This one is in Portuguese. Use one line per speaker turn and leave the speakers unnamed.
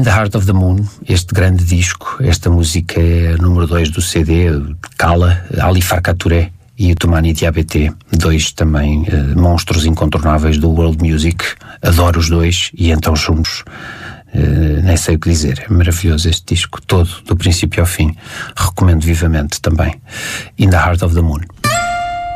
In the Heart of the Moon, este grande disco, esta música é número 2 do CD, Kala, Ali Farka Touré e o Toumani Diabaté, dois também monstros incontornáveis do world music. Adoro os dois e então juntos nem sei o que dizer. É maravilhoso este disco todo, do princípio ao fim. Recomendo vivamente também. In the Heart of the Moon.